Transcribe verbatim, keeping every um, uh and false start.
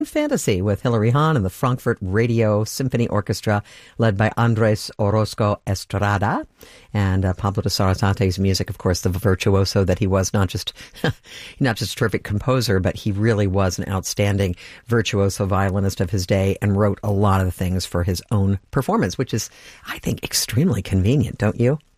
Fantasy with Hilary Hahn and the Frankfurt Radio Symphony Orchestra, led by Andres Orozco Estrada. And uh, Pablo de Sarasate's music, of course, the virtuoso that he was, not just not just a terrific composer, but he really was an outstanding virtuoso violinist of his day and wrote a lot of the things for his own performance, which is, I think, extremely convenient, don't you?